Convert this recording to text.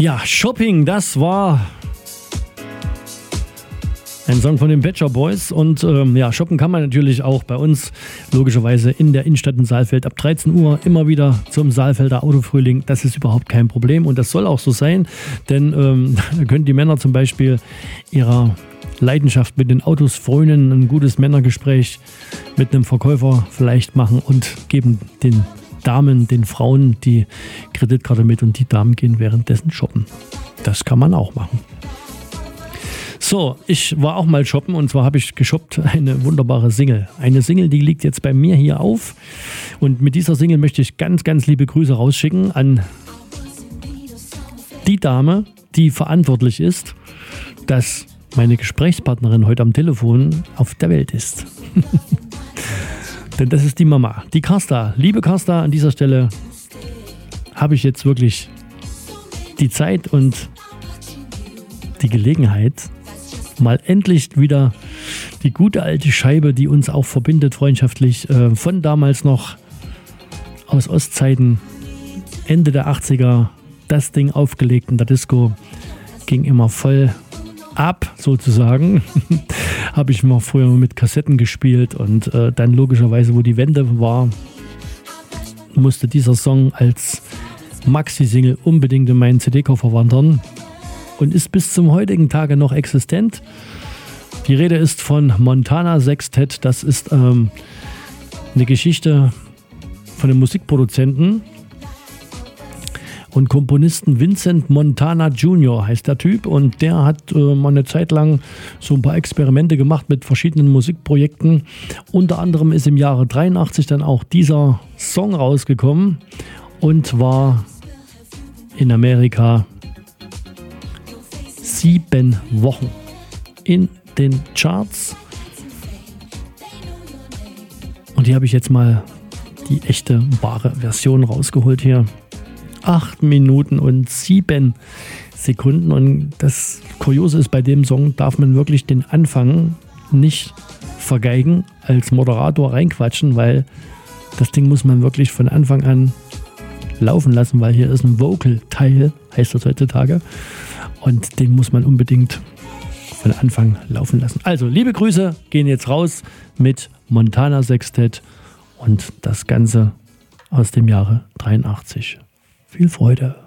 Ja, Shopping, das war ein Song von den Pet Shop Boys und shoppen kann man natürlich auch bei uns, logischerweise in der Innenstadt in Saalfeld ab 13 Uhr immer wieder zum Saalfelder Autofrühling. Das ist überhaupt kein Problem und das soll auch so sein, denn da können die Männer zum Beispiel ihrer Leidenschaft mit den Autos frönen, ein gutes Männergespräch mit einem Verkäufer vielleicht machen und geben den Damen, den Frauen die Kreditkarte mit und die Damen gehen währenddessen shoppen. Das kann man auch machen. So, ich war auch mal shoppen und zwar habe ich geshoppt eine wunderbare Single. Eine Single, die liegt jetzt bei mir hier auf und mit dieser Single möchte ich ganz, ganz liebe Grüße rausschicken an die Dame, die verantwortlich ist, dass meine Gesprächspartnerin heute am Telefon auf der Welt ist. Denn das ist die Mama, die Carsta. Liebe Carsta, an dieser Stelle habe ich jetzt wirklich die Zeit und die Gelegenheit, mal endlich wieder die gute alte Scheibe, die uns auch verbindet freundschaftlich, von damals noch aus Ostzeiten, Ende der 80er, das Ding aufgelegt in der Disco, ging immer voll ab sozusagen. Habe ich mal früher mit Kassetten gespielt und dann logischerweise, wo die Wende war, musste dieser Song als Maxi-Single unbedingt in meinen CD-Koffer wandern und ist bis zum heutigen Tage noch existent. Die Rede ist von Montana Sextet. Das ist eine Geschichte von einem Musikproduzenten und Komponisten Vincent Montana Jr. heißt der Typ und der hat mal eine Zeit lang so ein paar Experimente gemacht mit verschiedenen Musikprojekten. Unter anderem ist im Jahre 83 dann auch dieser Song rausgekommen und war in Amerika 7 Wochen in den Charts. Und hier habe ich jetzt mal die echte, wahre Version rausgeholt hier. 8 Minuten und 7 Sekunden. Und das Kuriose ist, bei dem Song darf man wirklich den Anfang nicht vergeigen, als Moderator reinquatschen, weil das Ding muss man wirklich von Anfang an laufen lassen, weil hier ist ein Vocal-Teil, heißt das heutzutage. Und den muss man unbedingt von Anfang laufen lassen. Also, liebe Grüße gehen jetzt raus mit Montana Sextet und das Ganze aus dem Jahre 83. Viel Freude.